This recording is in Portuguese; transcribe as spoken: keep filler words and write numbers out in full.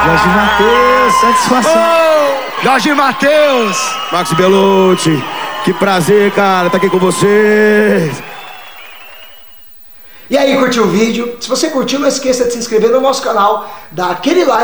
Jorge Mateus, satisfação. Oh, Jorge Mateus. Max Belucci, que prazer, cara, tá aqui com vocês. E aí, curtiu o vídeo? Se você curtiu, não esqueça de se inscrever no nosso canal, dar aquele like.